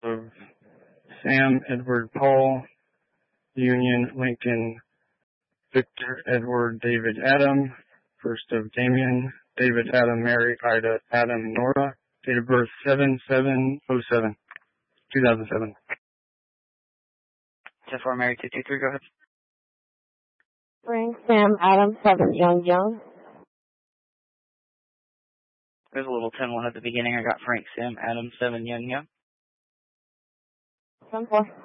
of Sam Edward Paul, Union Lincoln Victor Edward David Adam, first of Damien, David Adam Mary Ida Adam Nora, date of birth 7/7/07, 2007. 10-4 Mary 223, go ahead. Frank Sam Adam 7 Young. There's a little 10-1 at the beginning. I got Frank Sam Adam 7 Young. 10-4.